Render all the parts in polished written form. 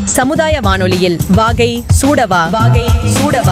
சமுதாய வானொலியில் வாகை சூடவா. வாகை சூடவா.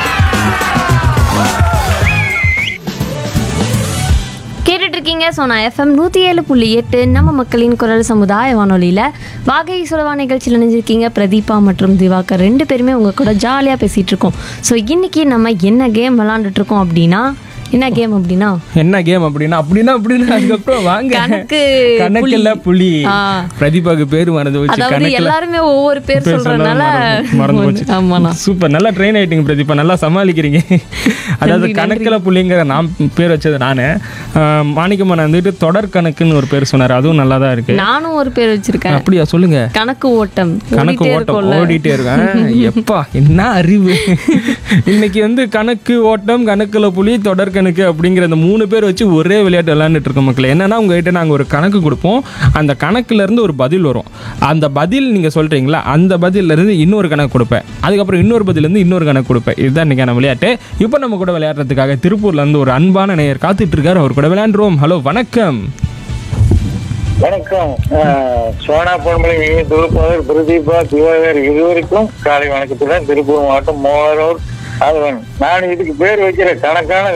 கேட்டுட்டு இருக்கீங்க சோனா எஃப்எம் 107.8 நம்ம மக்களின் குரல் சமுதாய வானொலியில் வாகை சுடவா நிகழ்ச்சியில் நினைஞ்சிருக்கீங்க. பிரதீபா மற்றும் திவாகர் 2 பேருமே உங்கள் கூட ஜாலியாக பேசிகிட்டு இருக்கோம். ஸோ இன்றைக்கி நம்ம என்ன கேம் விளாண்டுட்ருக்கோம் அப்படின்னா என்ன கேம் அப்படின்னா அதுக்கப்புறம் வாங்க கணக்குல புலி. பிரதீபாக்கு பேர் மறந்து வச்சு கணக்குல எல்லாருமே ஒவ்வொரு பேர் சொல்றதுனால மறந்து போச்சு. சூப்பர், நல்லா ட்ரெயின் ஆயிட்டீங்க பிரதீபா, நல்லா சமாளிக்கிறீங்க. அதாவது கணக்குல புலிங்கிற நான் பேர் வச்சது நானு. மாணிக்கம்மன் வந்துட்டு தொடர் கணக்குன்னு ஒரு பேர் சொன்னார், அதுவும் நல்லா தான் இருக்கு. நானும் ஒரு பேர் வச்சிருக்கேன். அப்படியா, சொல்லுங்க. கணக்கு ஓட்டம் ஓடிட்டே இருக்கேன். எப்பா என்ன அறிவு. இன்னைக்கு வந்து கணக்கு ஓட்டம், கணக்குல புலி, தொடர் கணக்கு அப்படிங்கிற அந்த 3 பேர் வச்சு ஒரே விளையாட்டு விளையாண்டுட்டு இருக்கோம் மக்களே. என்னன்னா உங்ககிட்ட நாங்கள் ஒரு கணக்கு கொடுப்போம், அந்த கணக்குல இருந்து ஒரு பதில் வரும். அந்த பதில் நீங்க சொல்றீங்களா, அந்த பதில இருந்து இன்னொரு கணக்கு கொடுப்பேன், அதுக்கப்புறம் இன்னொரு பதில இருந்து இன்னொரு கணக்கு கொடுப்பேன். இதுதான் இன்னைக்கான விளையாட்டு. இப்போ நம்ம கூட விளையாடுறதுக்காக திருப்பூர்ல இருந்து ஒரு அன்பான நேயர் காத்துட்டு இருக்காரு. அவர் கூட விளையாண்டுருவோம். ஹலோ, வணக்கம். வணக்கம். சோனா பொன்மலை தொகுப்பாளர் பிரதீபா திவாகர் இருவருக்கும் காலை வணக்கத்துடன் திருப்பூர் மாவட்டம் மோகனூர் ஆதவன். நான் இதுக்கு பேர் வைக்கிற கணக்கான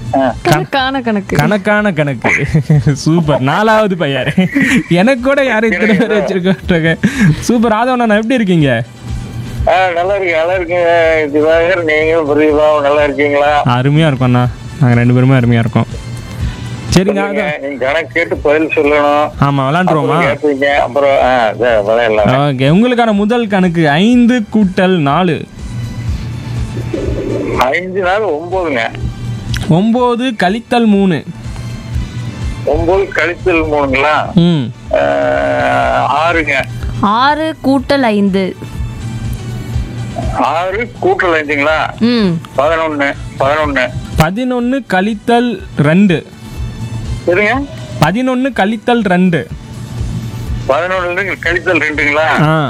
கணக்கு. சூப்பர், 4வது பையன். எனக்கு கூட யாரும் இத்தனை பேர் வச்சிருக்க. சூப்பர். ஆதவன், எப்படி இருக்கீங்க? நல்லா இருக்கீங்க திவாகர். நீங்களும் பிரதீபாவும் நல்லா இருக்கீங்களா? அருமையா இருக்கோம்ண்ணா, நாங்கள் 2 பேருமே அருமையா இருக்கோம். சரிங்க, நீங்க கணக்கு கேட்டு பதில் சொல்லணும். ஆமா, விளையாண்டுருவோமா? அப்புறம் விளையாடலாம். ஓகே, உங்களுக்கான முதல் கணக்கு 5 கூட்டல் 4. 5 4 9ங்க. 9 கழித்தல் 3. 9 கழித்தல் 3ங்களா? 6ங்க. 6 கூட்டல் 5. 6 கூட்டல் 5ங்களா? 11. 11 கழித்தல் 2. சரிங்க. 11 கழித்தல் 2. 11 கழித்தல் 2ங்களா?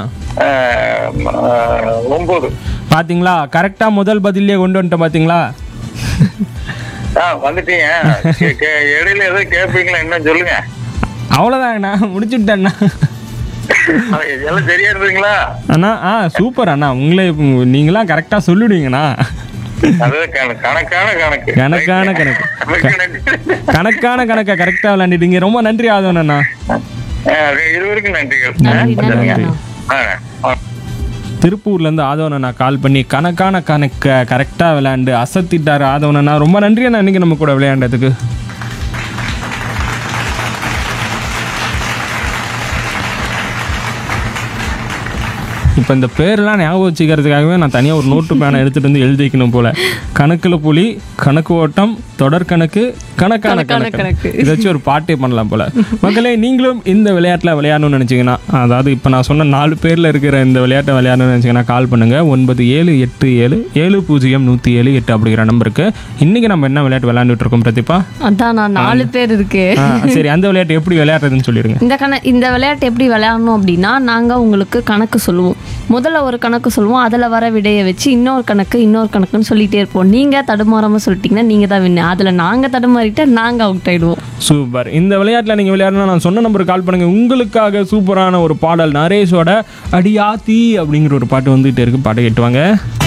9. பாத்தீங்களா, கரெக்டா முதல் பதிலே கொண்டு வந்துட்டேன். பாத்தீங்களா, வந்துட்டீங்க. இடையில ஏதோ கேட்பீங்களா, என்ன சொல்லுங்க. அவ்வளவுதான், நான் முடிச்சுட்டேன்னா. எல்லாம் சரியா இருந்தீங்களா அண்ணா? சூப்பர் அண்ணா, உங்களே நீங்களாம் கரெக்டா சொல்லிடுவீங்கண்ணா. கணக்கான கணக்கை கரெக்டா விளையாண்டுட்டீங்க. ரொம்ப நன்றி ஆதவன் அண்ணா. இருவருக்கும் நன்றிகள். திருப்பூர்ல இருந்து ஆதவன் அண்ணா கால் பண்ணி கணக்கான கணக்கை கரெக்டா விளையாண்டு அசத்திட்டாரு ஆதவன் அண்ணா. ரொம்ப நன்றி அண்ணா இன்னைக்கு நம்ம கூட விளையாண்டதுக்கு. இப்போ இந்த பேரெல்லாம் ஞாபகம் வச்சுக்கிறதுக்காகவே நான் தனியாக ஒரு நோட்டு பேனை எடுத்துகிட்டு வந்து எழுதி வைக்கணும் போல். கணக்கில் புலி, கணக்கு ஓட்டம், தொடர் கணக்கு, கணக்கான கணக்கு. இதை வச்சு ஒரு பாட்டே பண்ணலாம் போல். மக்களே, நீங்களும் இந்த விளையாட்டில் விளையாடணும்னு நினச்சிங்கன்னா, அதாவது இப்போ நான் சொன்ன 4 பேரில் இருக்கிற இந்த விளையாட்டை விளையாடணும்னு நினச்சிங்கன்னா கால் பண்ணுங்கள். 9787700178 அப்படிங்கிற நம்பருக்கு. இன்றைக்கி நம்ம என்ன விளையாட்டு விளையாண்டுட்டு இருக்கோம் பிரதீபா? அதான், நான் 4 பேர் இருக்கு. சரி, அந்த விளையாட்டு எப்படி விளையாடுறதுன்னு சொல்லிடுங்க. இந்த விளையாட்டு எப்படி விளையாடணும் அப்படின்னா, நாங்கள் உங்களுக்கு கணக்கு சொல்லுவோம். முதல்ல ஒரு கணக்கு சொல்லுவோம், அதில் வர விடையை வச்சு இன்னொரு கணக்குன்னு சொல்லிகிட்டே இருப்போம். நீங்கள் தடுமாறாமல் சொல்லிட்டீங்கன்னா நீங்கள் தான் வின்னு. அதில் நாங்கள் தடுமாறிட்டு நாங்கள் அவுட் ஆகிடுவோம். சூப்பர். இந்த விளையாட்டில் நீங்கள் விளையாடணும், நான் சொன்ன நம்பருக்கு கால் பண்ணுங்கள். உங்களுக்காக சூப்பரான ஒரு பாடல், நரேஷோட அடியாத்தி அப்படிங்கிற ஒரு பாட்டு வந்துகிட்டே இருக்கு. பாட்டை கேட்டுவாங்க.